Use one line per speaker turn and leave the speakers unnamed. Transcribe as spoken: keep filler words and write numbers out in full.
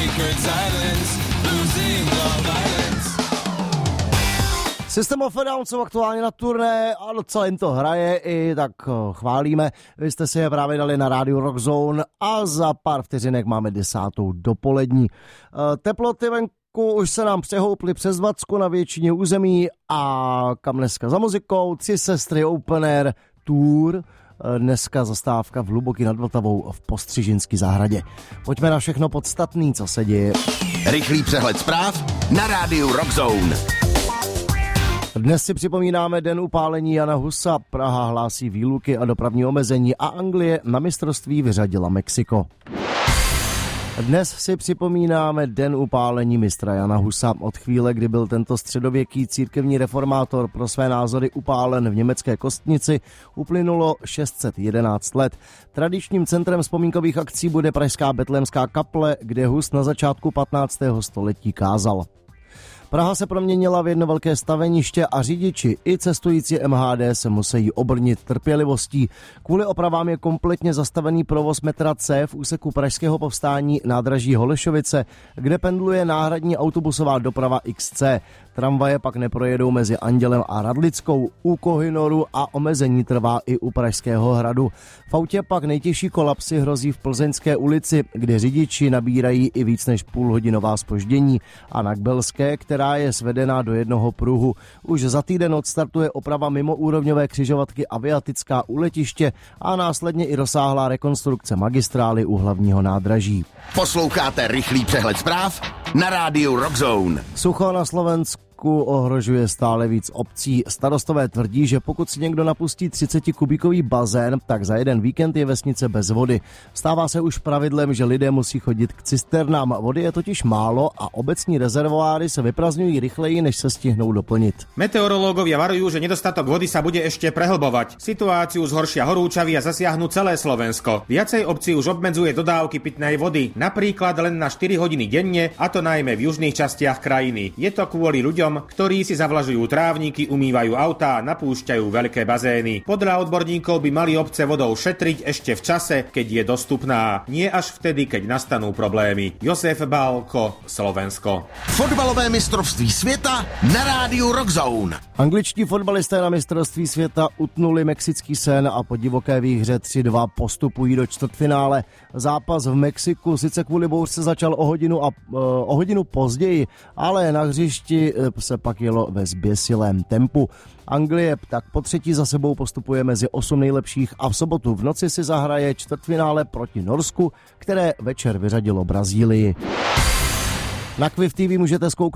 System of a Down jsou aktuálně na turné a docela jim to hraje, i tak chválíme. Vy jste si je právě dali na rádiu Rock Zone a za pár vteřinek máme desátou dopolední. Teploty venku už se nám přehouply přes dvacku na většině území a kam dneska za muzikou? Tři sestry Open Air Tour. Dneska zastávka v Hluboký nad Vltavou v Postřižinský zahradě. Pojďme na všechno podstatný, co se děje.
Rychlý přehled zpráv na rádiu Rock Zone.
Dnes si připomínáme den upálení Jana Husa, Praha hlásí výluky a dopravní omezení a Anglie na mistrovství vyřadila Mexiko. Dnes si připomínáme den upálení mistra Jana Husa. Od chvíle, kdy byl tento středověký církevní reformátor pro své názory upálen v německé Kostnici, uplynulo šest set jedenáct let. Tradičním centrem vzpomínkových akcí bude pražská Betlémská kaple, kde Hus na začátku patnáctého století kázal. Praha se proměnila v jedno velké staveniště a řidiči i cestující M H D se musí obrnit trpělivostí. Kvůli opravám je kompletně zastavený provoz metra C v úseku Pražského povstání nádraží Holešovice, kde pendluje náhradní autobusová doprava X C. Tramvaje pak neprojedou mezi Andělem a Radlickou, u Kohynoru a omezení trvá i u Pražského hradu. V autě pak nejtěžší kolapsy hrozí v Plzeňské ulici, kde řidiči nabírají i víc než půlhodinová zpoždění, a na Kbelské, která je svedená do jednoho pruhu. Už za týden odstartuje oprava mimoúrovňové křižovatky Aviatická u letiště a následně i rozsáhlá rekonstrukce magistrály u hlavního nádraží.
Posloucháte rychlý přehled zpráv na rádiu Rock Zone.
Sucho na Slovensku ohrožuje stále víc obcí. Starostové tvrdí, že pokud si někdo napustí třicetikubíkový bazén, tak za jeden víkend je vesnice bez vody. Stává se už pravidlem, že lidé musí chodit k cisternám. Vody je totiž málo a obecní rezervoáry se vyprazňují rychleji, než se stihnou doplnit.
Meteorológovia varujú, že nedostatok vody sa bude ešte prehlbovať. Situáciu zhoršia horúčavy a zasiahnu celé Slovensko. Viacej obcí už obmedzuje dodávky pitnej vody, napríklad len na štyri hodiny denne, a to najmä v južných častiach krajiny. Je to kvôli ľuďom, ktorí si zavlažujú trávniky, umývajú autá a napúšťajú veľké bazény. Podľa odborníkov by mali obce vodou šetriť ešte v čase, keď je dostupná. Nie až vtedy, keď nastanú problémy. Josef Bálko, Slovensko.
Fotbalové mistrovství světa na rádiu Rock Zone.
Angličtí fotbalisté na mistrovství světa utnuli mexický sen a po divoké výhře tři dva postupují do čtvrtfinále. Zápas v Mexiku sice kvůli bouřce začal o hodinu, a, o hodinu později, ale na hřišti se pak jelo ve zběsilém tempu. Anglie tak po třetí za sebou postupuje mezi osm nejlepších a v sobotu v noci si zahraje čtvrtfinále proti Norsku, které večer vyřadilo Brazílii. Na Quiv T V můžete zkouknout